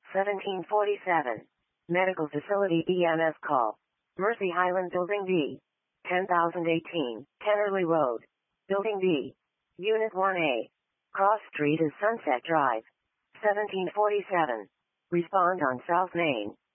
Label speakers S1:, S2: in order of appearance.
S1: 1747. Medical Facility EMS call. Mercy Highland Building B. 10,018, Kennerly Road. Building B. Unit 1A. Cross Street is Sunset Drive. 1747. Respond on South Main.